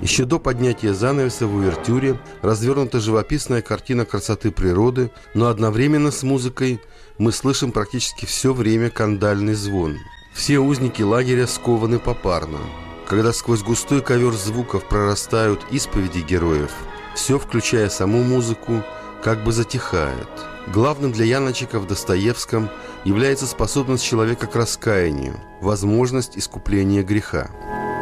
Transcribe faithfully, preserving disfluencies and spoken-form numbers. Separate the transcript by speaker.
Speaker 1: Еще до поднятия занавеса в увертюре развернута живописная картина красоты природы, но одновременно с музыкой мы слышим практически все время кандальный звон. Все узники лагеря скованы попарно. Когда сквозь густой ковер звуков прорастают исповеди героев, все, включая саму музыку, как бы затихает. Главным для Яночека в Достоевском является способность человека к раскаянию, возможность искупления греха.